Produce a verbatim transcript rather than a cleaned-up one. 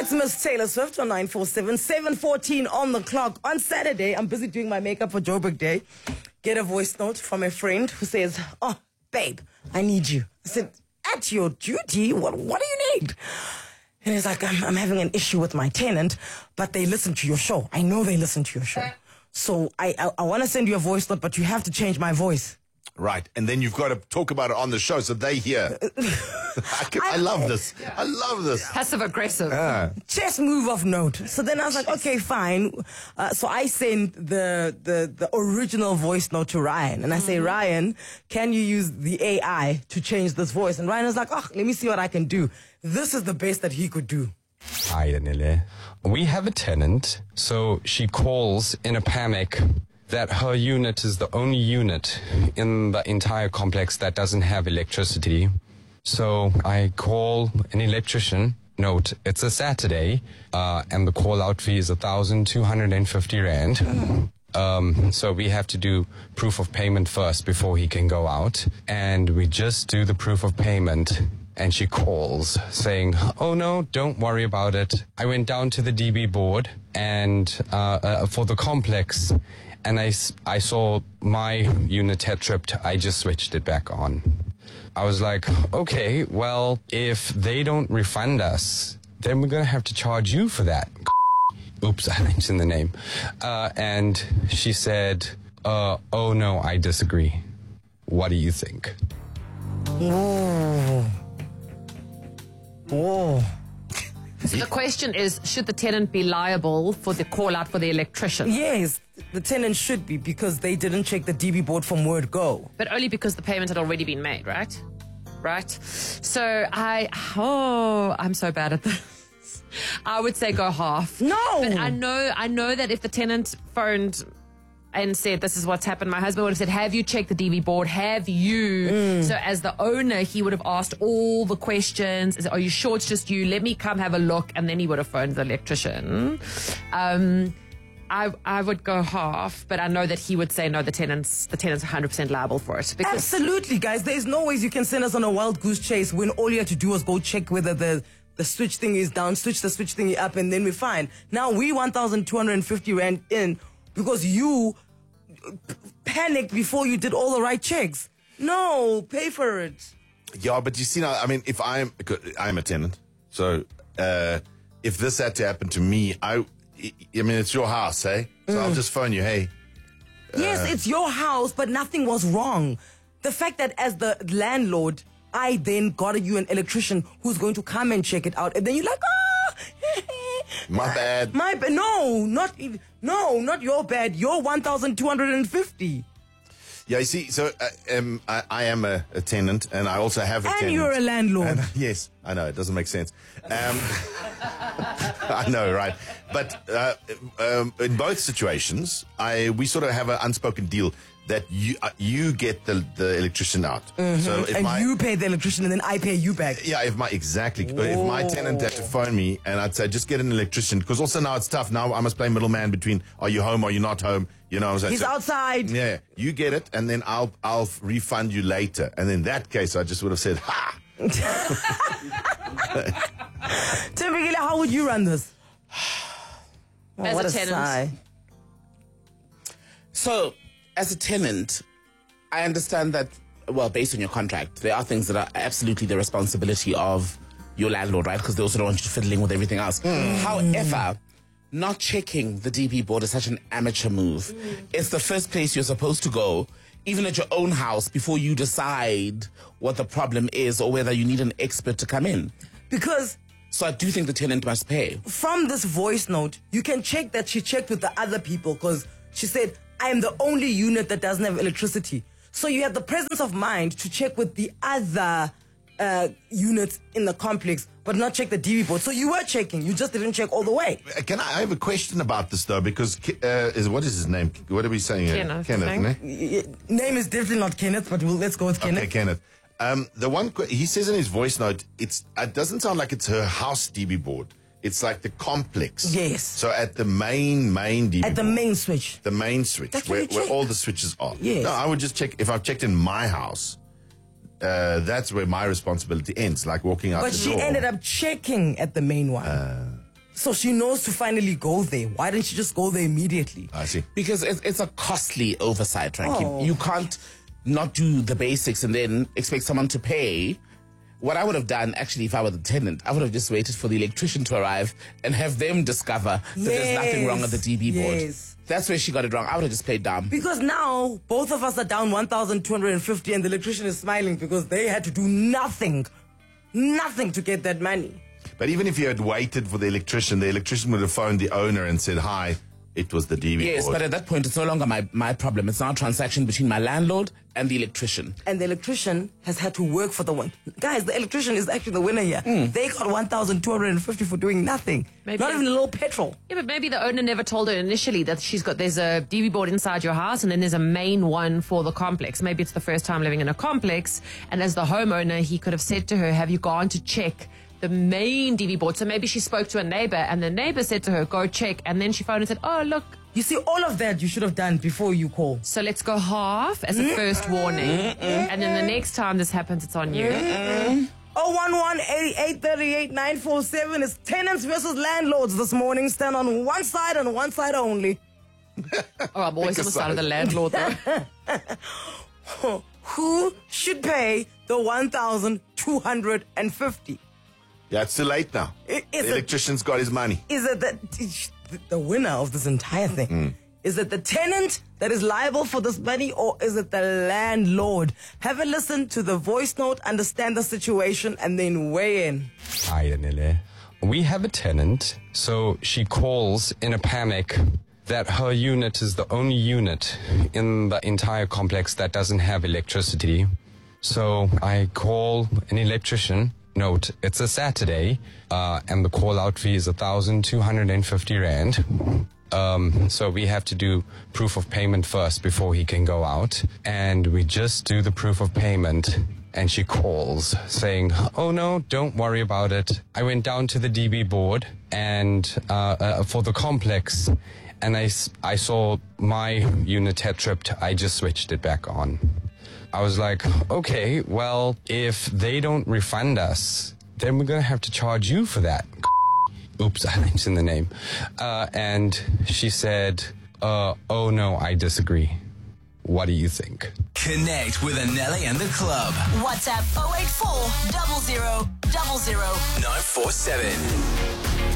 That's Miss Taylor Swift on nine four seven, seven fourteen on the clock. On Saturday, I'm busy doing my makeup for Joburg Day. Get a voice note from a friend who says, oh, babe, I need you. I said, at your duty? What, what do you need? And he's like, I'm, I'm having an issue with my tenant, but they listen to your show. I know they listen to your show. So I, I, I want to send you a voice note, but you have to change my voice. Right, and then you've got to talk about it on the show so they hear. I, can, I love this. I love this. Passive aggressive. Uh. Chess move of note. So then I was like, okay, fine. Uh, so I sent the, the the original voice note to Ryan, and I say, Ryan, can you use the A I to change this voice? And Ryan was like, oh, let me see what I can do. This is the best that he could do. Hi, Daniele. We have a tenant, so she calls in a panic that her unit is the only unit in the entire complex that doesn't have electricity. So I call an electrician. Note, it's a Saturday, uh, and the call-out fee is one thousand two hundred fifty rand. Um, so we have to do proof of payment first before he can go out. And we just do the proof of payment. And she calls saying, oh no, don't worry about it. I went down to the D B board and uh, uh, for the complex, and I, I saw my unit had tripped. I just switched it back on. I was like, okay, well, if they don't refund us, then we're going to have to charge you for that. Oops, I mentioned the name. Uh, and she said, uh, oh no, I disagree. What do you think? Whoa. Whoa. So the question is, should the tenant be liable for the call out for the electrician? Yes, the tenant should be, because they didn't check the D B board from word go. But only because the payment had already been made, right? Right? So I, oh, I'm so bad at this. I would say go half. No. But I know, I know that if the tenant phoned and said, this is what's happened, my husband would have said, have you checked the D B board? Have you? Mm. So as the owner, he would have asked all the questions. Are you sure it's just you? Let me come have a look. And then he would have phoned the electrician. Um, I I would go half, but I know that he would say, no, the tenant's, the tenant's one hundred percent liable for it. Because absolutely, guys. There's no ways you can send us on a wild goose chase when all you had to do was go check whether the the switch thing is down, switch the switch thingy up, and then we're fine. Now we one thousand two hundred fifty rand in because you panicked before you did all the right checks. No, pay for it. Yeah, but you see now, I mean, if I'm, I'm a tenant, so uh, if this had to happen to me, I, I mean, it's your house, eh? So mm. I'll just phone you, hey. Uh, yes, it's your house, but nothing was wrong. The fact that as the landlord, I then got you an electrician who's going to come and check it out, and then you're like, oh, my bad. My bad. No, not even. No, not your bad. You're one thousand two hundred fifty. Yeah, you see, so uh, um, I, I am a, a tenant, and I also have a and tenant. And you're a landlord. And, yes, I know, it doesn't make sense. Um, I know, right? But uh, um, in both situations, I we sort of have an unspoken deal that you uh, you get the, the electrician out. Mm-hmm. So if and my, you pay the electrician, and then I pay you back. Yeah, if my exactly. Whoa. If my tenant had to phone me, and I'd say, just get an electrician, because also now it's tough. Now I must play middleman between, are you home, are you not home? You know what I'm saying? He's so, outside. Yeah, you get it, and then I'll I'll refund you later. And in that case, I just would have said, ha! Typically, how would you run this? Oh, as what a, a tenant. sigh. So, as a tenant, I understand that, well, based on your contract, there are things that are absolutely the responsibility of your landlord, right? Because they also don't want you fiddling with everything else. Mm. However, not checking the D B board is such an amateur move. Mm. It's the first place you're supposed to go, even at your own house, before you decide what the problem is or whether you need an expert to come in. Because... So I do think the tenant must pay. From this voice note, you can check that she checked with the other people, because she said, I am the only unit that doesn't have electricity. So you have the presence of mind to check with the other uh, units in the complex, but not check the D B board. So you were checking, you just didn't check all the way. Can I, I have a question about this, though, because uh, is what is his name? What are we saying? Kenneth. Kenneth, ne? Name is definitely not Kenneth, but we'll, let's go with Kenneth. Okay, Kenneth. Um, the one he says in his voice note, it's it doesn't sound like it's her house D B board. It's like the complex. Yes. So at the main, main D B At the board, main switch. The main switch, That's where, where, you where check. all the switches are. Yes. No, I would just check, if I've checked in my house, uh, that's where my responsibility ends, like walking out But the she door. ended up checking at the main one. Uh, So she knows to finally go there. Why didn't she just go there immediately? I see. Because it's, it's a costly oversight, Frankie. Oh. You can't not do the basics and then expect someone to pay. What I would have done, actually, if I were the tenant, I would have just waited for the electrician to arrive and have them discover that there's nothing wrong at the D B board. Yes. That's where she got it wrong. I would have just played dumb. Because now both of us are down one thousand two hundred fifty and the electrician is smiling because they had to do nothing. Nothing to get that money. But even if you had waited for the electrician, the electrician would have phoned the owner and said, hi, it was the D B Yes, board. but at that point, it's no longer my, my problem. It's now a transaction between my landlord and the electrician. And the electrician has had to work for the one. Guys, the electrician is actually the winner here. Mm. They got one thousand two hundred fifty for doing nothing. Maybe- Not even a little petrol. Yeah, but maybe the owner never told her initially that she's got, there's a D V board inside your house and then there's a main one for the complex. Maybe it's the first time living in a complex. And as the homeowner, he could have said to her, have you gone to check the main D V board? So maybe she spoke to a neighbor and the neighbor said to her, go check. And then she phoned and said, oh, look. You see, all of that you should have done before you call. So let's go half as a first warning. And then the next time this happens, it's on you. oh one one, eighty-eight thirty-eight, nine four seven is tenants versus landlords this morning. Stand on one side and one side only. Oh, I'm always on the side of the landlord, though. Who should pay the one thousand two hundred fifty? Yeah, it's too late now. I- is the it- electrician's got his money. Is it the, the winner of this entire thing? Mm. Is it the tenant that is liable for this money, or is it the landlord? Have a listen to the voice note, understand the situation, and then weigh in. Hi, Anile. We have a tenant, so she calls in a panic that her unit is the only unit in the entire complex that doesn't have electricity. So I call an electrician. Note, it's a Saturday, uh, and the call-out fee is one thousand two hundred fifty rand. Um, so we have to do proof of payment first before he can go out. And we just do the proof of payment. And she calls saying, oh no, don't worry about it. I went down to the D B board and uh, uh, for the complex, and I, s- I saw my unit had tripped. I just switched it back on. I was like, okay, well, if they don't refund us, then we're going to have to charge you for that. Oops, I mentioned the name. Uh, and she said, uh, oh no, I disagree. What do you think? Connect with Anele and the club. WhatsApp oh eight four, zero zero, zero zero. nine four seven.